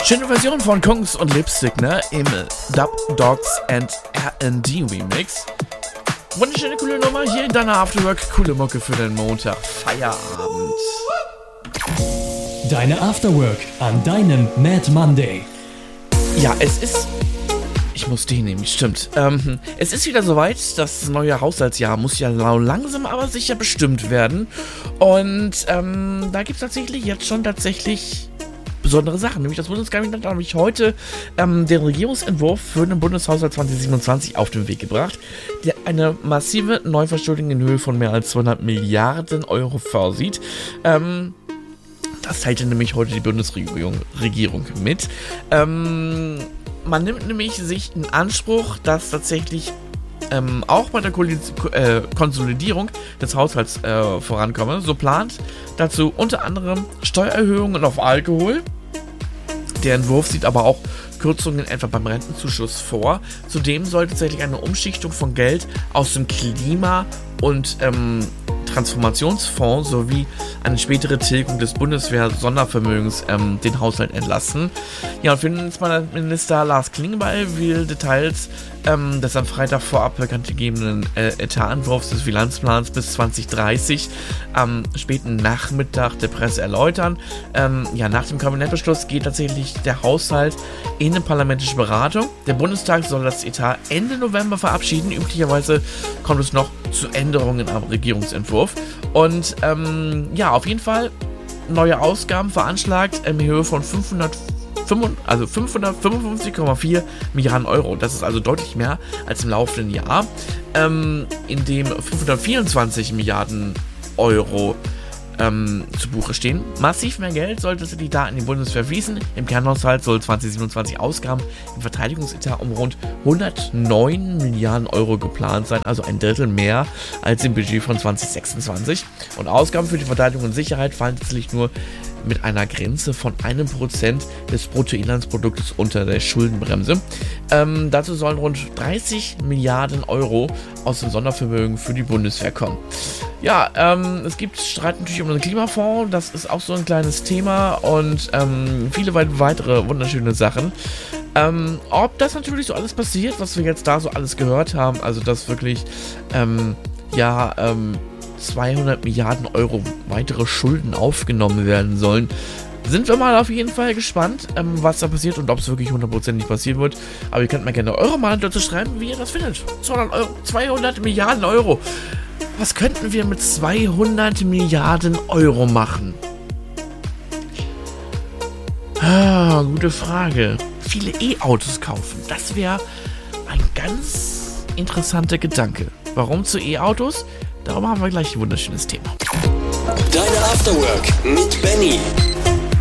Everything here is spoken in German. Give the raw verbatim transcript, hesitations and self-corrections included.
Schöne Version von Kungs und Lipstick, ne? Im Dub Dogs and R and D Remix. Wunderschöne, coole Nummer hier in deiner Afterwork. Coole Mucke für den Montag. Feierabend. Deine Afterwork an deinem Mad Monday. Ja, es ist... Ich muss den nehmen, stimmt. Ähm, es ist wieder soweit, das neue Haushaltsjahr muss ja langsam aber sicher bestimmt werden. Und ähm, da gibt es tatsächlich jetzt schon tatsächlich besondere Sachen. Nämlich das Bundeskabinett hat nämlich heute ähm, den Regierungsentwurf für den Bundeshaushalt zwanzig siebenundzwanzig auf den Weg gebracht, der eine massive Neuverschuldung in Höhe von mehr als zweihundert Milliarden Euro vorsieht. Ähm... Das teilte nämlich heute die Bundesregierung Regierung mit. Ähm, man nimmt nämlich sich in Anspruch, dass tatsächlich ähm, auch bei der Ko- äh, Konsolidierung des Haushalts äh, vorankomme. So plant dazu unter anderem Steuererhöhungen auf Alkohol. Der Entwurf sieht aber auch Kürzungen etwa beim Rentenzuschuss vor. Zudem soll tatsächlich eine Umschichtung von Geld aus dem Klima- und ähm, Transformationsfonds sowie eine spätere Tilgung des Bundeswehr-Sondervermögens ähm, den Haushalt entlasten. Ja, und Finanzminister Lars Klingbeil will Details ähm, des am Freitag vorab bekannt gegebenen äh, Etatentwurfs des Finanzplans bis zwanzig dreißig am späten Nachmittag der Presse erläutern. Ähm, ja, nach dem Kabinettbeschluss geht tatsächlich der Haushalt in eine parlamentarische Beratung. Der Bundestag soll das Etat Ende November verabschieden. Üblicherweise kommt es noch zu Änderungen am Regierungsentwurf. Und ähm, ja, auf jeden Fall neue Ausgaben veranschlagt in Höhe von fünfhundertfünfundfünfzig, also fünfhundertfünfundfünfzig Komma vier Milliarden Euro. Das ist also deutlich mehr als im laufenden Jahr, ähm, in dem fünfhundertvierundzwanzig Milliarden Euro ähm, zu Buche stehen. Massiv mehr Geld sollte die da in die Bundeswehr fließen. Im Kernhaushalt soll zwanzig siebenundzwanzig Ausgaben im Verteidigungsetat um rund hundertneun Milliarden Euro geplant sein, also ein Drittel mehr als im Budget von zwanzig sechsundzwanzig. Und Ausgaben für die Verteidigung und Sicherheit fallen tatsächlich nur mit einer Grenze von einem Prozent des Bruttoinlandsproduktes unter der Schuldenbremse. Ähm, dazu sollen rund dreißig Milliarden Euro aus dem Sondervermögen für die Bundeswehr kommen. Ja, ähm, es gibt Streit natürlich um den Klimafonds, das ist auch so ein kleines Thema und ähm, viele weitere wunderschöne Sachen. Ähm, ob das natürlich so alles passiert, was wir jetzt da so alles gehört haben, also dass wirklich, ähm, ja, ähm, zweihundert Milliarden Euro weitere Schulden aufgenommen werden sollen. Sind wir mal auf jeden Fall gespannt, ähm, was da passiert und ob es wirklich hundertprozentig passieren wird. Aber ihr könnt mal gerne eure Meinung dazu schreiben, wie ihr das findet. zweihundert Euro, zweihundert Milliarden Euro. Was könnten wir mit zweihundert Milliarden Euro machen? Ah, gute Frage. Viele E-Autos kaufen. Das wäre ein ganz interessanter Gedanke. Warum zu E-Autos? Darum haben wir gleich ein wunderschönes Thema. Deine Afterwork mit Benny.